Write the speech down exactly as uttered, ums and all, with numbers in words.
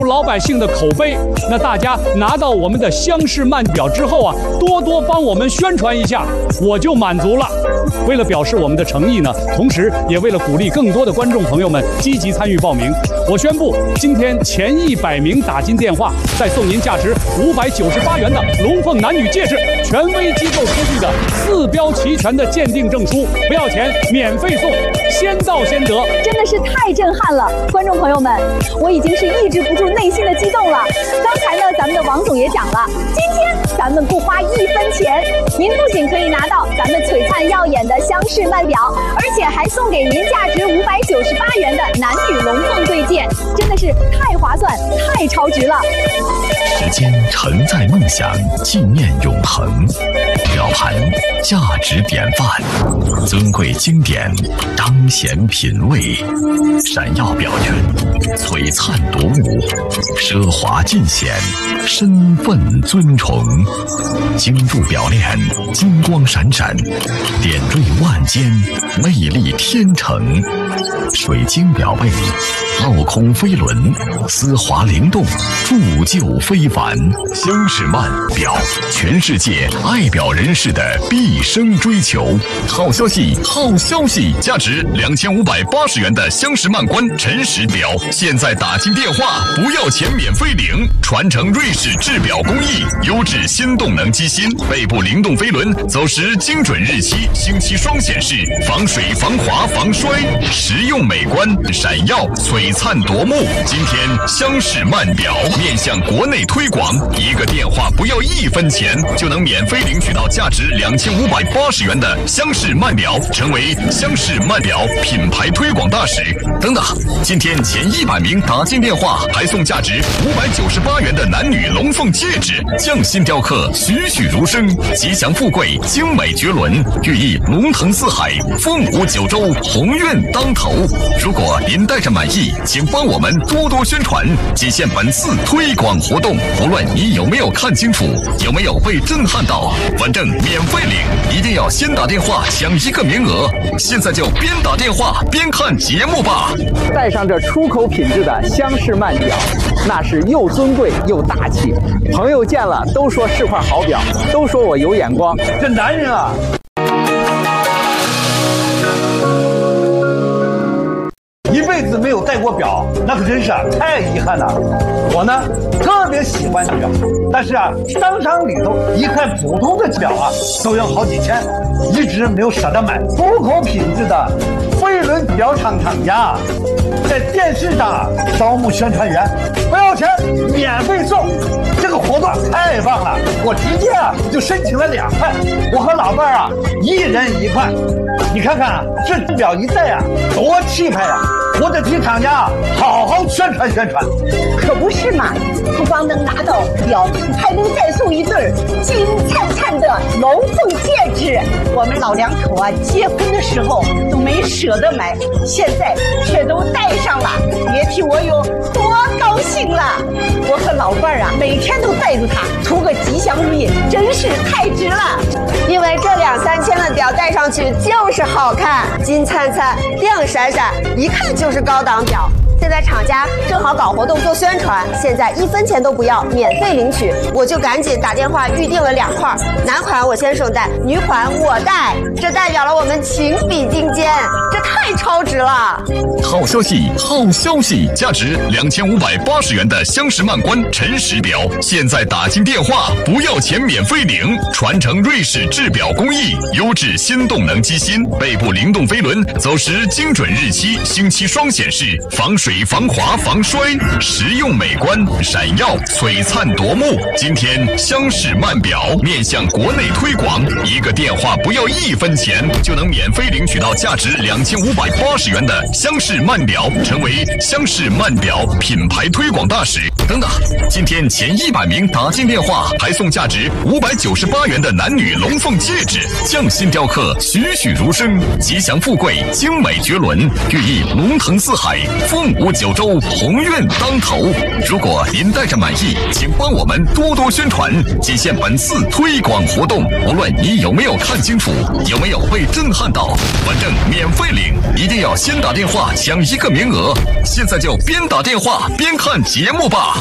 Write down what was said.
老百姓的口碑。那大家拿到我们的乡试慢表之后啊，多多帮我们宣传一下，我就满足了。为了表示我们的诚意呢，同时也为了鼓励更多的观众朋友们积极参与报名，我宣布今天前一百名打进电话，再送您价值五百九十八元的龙凤男女戒指，权威机构出具的四标齐全的鉴定证书，不要钱，免费送，先到先得， 真的是太震撼了！观众朋友们，我已经是抑制不住内心的激动了。刚才呢，咱们的王总也讲了，今天咱们不花一分钱，您不仅可以拿到咱们璀璨耀眼的乡试慢表，而且还送给您价值五百九十八元的男女龙凤对戒，真的是太划算、太超值了。 时间承载梦想，纪念永恒。表盘价值典范，尊贵经典，彰显品味。闪耀表圈，璀璨夺目，奢华尽显，身份尊崇。精铸表链，金光闪闪，点缀万间，魅力天成。水晶表背，镂空飞轮，丝滑灵动，铸就非凡。乡试慢表，全世界爱表人士的毕生追求。好消息，好消息！价值两千五百八十元的乡试慢关陈实表，现在打进电话，不要钱免费领，传承瑞士制表工艺，优质新动能机芯，背部灵动飞轮，走时精准日期，星期双显示，防水、防滑、防摔，实用美观，闪耀璀璨夺目。今天乡试慢表面向国内推广，一个电话不要一分钱，就能免费领取到价值两千五百八十元的乡试慢表，成为乡试慢表品牌推广大使。等等，今天前一百名打进电话，还送价值五百九十八元的男女龙凤戒指，匠心雕刻，栩栩如生，吉祥富贵，精美绝伦，寓意龙腾四海，凤舞九州，鸿运当头。如果您带着满意，请帮我们多多宣传，仅限本次推广活动。无论你有没有看清楚，有没有被震撼到，反正免费领，一定要先打电话抢一个名额。现在就边打电话边看节目吧。 带上这出口品质的乡试慢表，那是又尊贵又大气。朋友见了都说是块好表，都说我有眼光。这男人啊！ 一辈子没有戴过表，那可真是啊，太遗憾了。我呢，特别喜欢表，但是啊，商场里头一看普通的表啊，都要好几千，一直没有舍得买。出口品质的飞轮表厂厂家，在电视上招募宣传员，不要钱，免费送。这个活动太棒了，我直接啊就申请了两块，我和老伴儿啊一人一块。你看看啊，这表一戴啊，多气派呀！我得替厂家好好宣传宣传。 可不是嘛，不光能拿到表，还能再送一对金灿灿的龙凤戒指。我们老两口啊，结婚的时候都没舍得买，现在却都戴上了，别提我有多高兴了。我和老伴儿啊，每天都带着它，图个吉祥如意，真是太值了。 因为这两三千的表戴上去就是好看，金灿灿、亮闪闪，一看就是高档表。现在厂家正好搞活动做宣传，现在一分钱都不要，免费领取，我就赶紧打电话预定了两块，男款我先生戴，女款我戴，这代表了我们情比金坚，这太超值了。 好消息，好消息！价值两千五百八十元的乡试慢关陈实表，现在打进电话不要钱免费领，传承瑞士制表工艺，优质新动能机芯，背部灵动飞轮，走时精准日期，星期双显示，防水、防滑、防摔，实用美观，闪耀璀璨夺目。今天乡试慢表面向国内推广，一个电话不要一分钱，就能免费领取到价值两千五百八十元的乡试慢表，成为乡试慢表品牌推广大使。 灯啊！今天前一百名打进电话还送价值五百九十八元的男女龙凤戒指，匠心雕刻，栩栩如生，吉祥富贵，精美绝伦，寓意龙腾四海，凤舞九州，鸿运当头。如果您带着满意，请帮我们多多宣传，仅限本次推广活动。无论你有没有看清楚，有没有被震撼到，反正免费领，一定要先打电话抢一个名额。现在就边打电话边看节目吧。